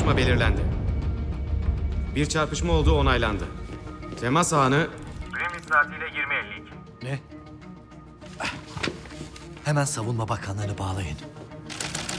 çarpışma belirlendi. Bir çarpışma olduğu onaylandı. Temas anı... Greenwich saatiyle 20.52. Ne? Hemen Savunma Bakanlığı'nı bağlayın.